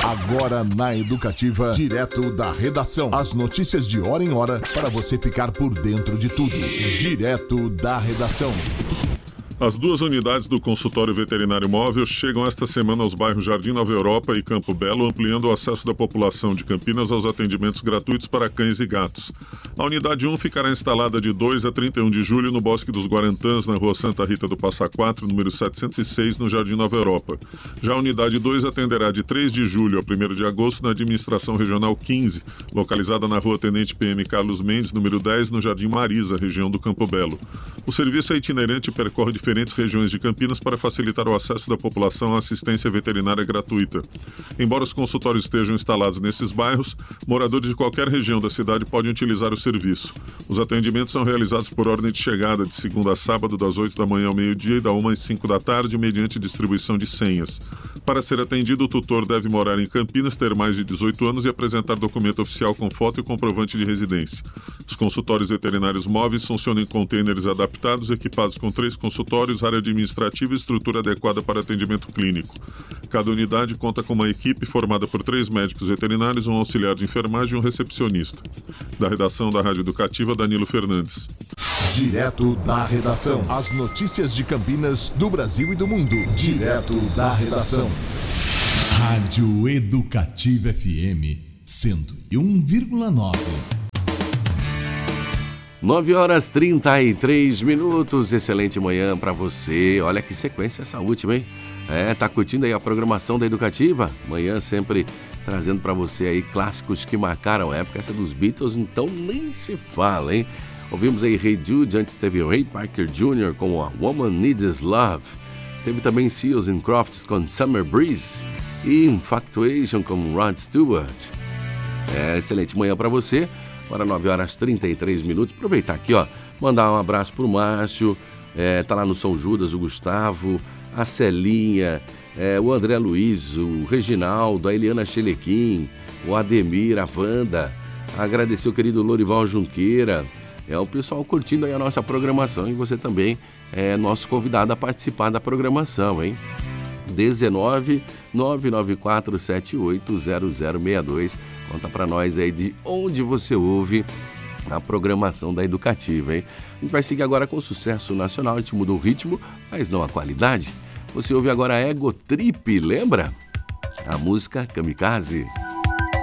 Agora na Educativa, direto da redação. As notícias de hora em hora para você ficar por dentro de tudo. Direto da redação. As duas unidades do consultório veterinário móvel chegam esta semana aos bairros Jardim Nova Europa e Campo Belo, ampliando o acesso da população de Campinas aos atendimentos gratuitos para cães e gatos. A unidade 1 ficará instalada de 2 a 31 de julho no Bosque dos Guarantãs, na rua Santa Rita do Passa Quatro, número 706, no Jardim Nova Europa. Já a unidade 2 atenderá de 3 de julho a 1º de agosto na Administração Regional 15, localizada na rua Tenente PM Carlos Mendes, número 10, no Jardim Marisa, região do Campo Belo. O serviço é itinerante e percorre diferentes regiões de Campinas para facilitar o acesso da população à assistência veterinária gratuita. Embora os consultórios estejam instalados nesses bairros, moradores de qualquer região da cidade podem utilizar o serviço. Os atendimentos são realizados por ordem de chegada, de segunda a sábado, das 8 da manhã ao meio-dia e da 1 às 5 da tarde, mediante distribuição de senhas. Para ser atendido, o tutor deve morar em Campinas, ter mais de 18 anos e apresentar documento oficial com foto e comprovante de residência. Os consultórios veterinários móveis funcionam em containers adaptados, equipados com 3 consultórios, área administrativa e estrutura adequada para atendimento clínico. Cada unidade conta com uma equipe formada por 3 médicos veterinários, um auxiliar de enfermagem e um recepcionista. Da redação da Rádio Educativa, Danilo Fernandes. Direto da redação. As notícias de Campinas, do Brasil e do mundo. Direto da redação. Rádio Educativa FM 101,9. 9h33. Excelente manhã para você. Olha que sequência essa última, hein? Tá curtindo aí a programação da Educativa? Manhã sempre trazendo para você aí clássicos que marcaram a época. Essa dos Beatles, então nem se fala, hein? Ouvimos aí Hey Jude, antes teve Ray Parker Jr. com A Woman Needs Love. Teve também Seals and Crofts com Summer Breeze e Infatuation com Rod Stewart. Excelente manhã para você. Agora 9h33. Aproveitar aqui, ó, mandar um abraço pro Márcio, tá lá no São Judas, o Gustavo, a Celinha, o André Luiz, o Reginaldo, a Eliana Chelequim, o Ademir, a Wanda, agradecer o querido Lorival Junqueira, o pessoal curtindo aí a nossa programação, e você também é nosso convidado a participar da programação, hein? 19994780062. Conta pra nós aí de onde você ouve a programação da Educativa, hein? A gente vai seguir agora com o sucesso nacional. A gente muda o ritmo, mas não a qualidade. Você ouve agora Ego Trip, lembra? A música Kamikaze.